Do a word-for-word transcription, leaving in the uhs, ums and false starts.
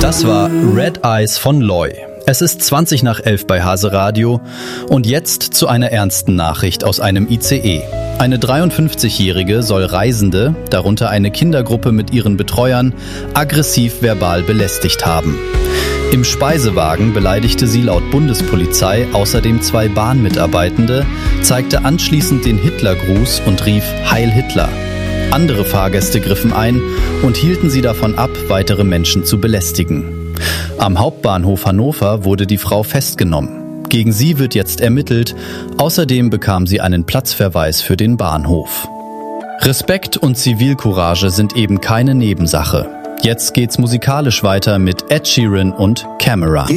Das war Red Eyes von Loy. Es ist zwanzig nach elf bei Hase Radio und jetzt zu einer ernsten Nachricht aus einem I C E. Eine dreiundfünfzigjährige soll Reisende, darunter eine Kindergruppe mit ihren Betreuern, aggressiv verbal belästigt haben. Im Speisewagen beleidigte sie laut Bundespolizei außerdem zwei Bahnmitarbeitende, zeigte anschließend den Hitlergruß und rief Heil Hitler. Andere Fahrgäste griffen ein und hielten sie davon ab, weitere Menschen zu belästigen. Am Hauptbahnhof Hannover wurde die Frau festgenommen. Gegen sie wird jetzt ermittelt. Außerdem bekam sie einen Platzverweis für den Bahnhof. Respekt und Zivilcourage sind eben keine Nebensache. Jetzt geht's musikalisch weiter mit Ed Sheeran und Camera.